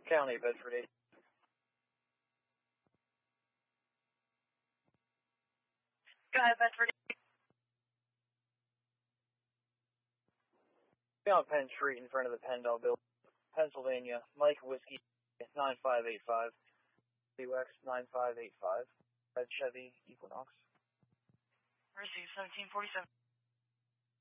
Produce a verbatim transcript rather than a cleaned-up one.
County, Bedford eight. Go ahead, Bedford eight. Be on Penn Street in front of the Pendall Building, Pennsylvania. Mike Whiskey nine five eight five. U X nine five eight five. Red Chevy Equinox. Receive seventeen forty-seven.